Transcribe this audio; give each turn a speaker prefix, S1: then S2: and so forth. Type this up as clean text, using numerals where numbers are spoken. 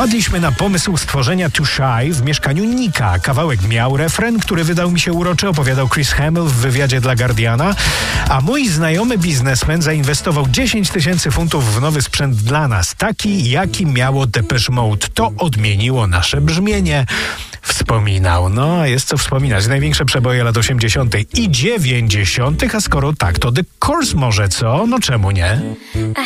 S1: Wpadliśmy na pomysł stworzenia Too Shy w mieszkaniu Nika. Kawałek miał refren, który wydał mi się uroczy, opowiadał Chris Hamill w wywiadzie dla Guardiana, a mój znajomy biznesmen zainwestował 10 000 funtów w nowy sprzęt dla nas, taki jaki miało Depeche Mode. To odmieniło nasze brzmienie. Wspominał. No, jest co wspominać. Największe przeboje lat 80. i 90., a skoro tak, to The Course może, co? No czemu nie?
S2: I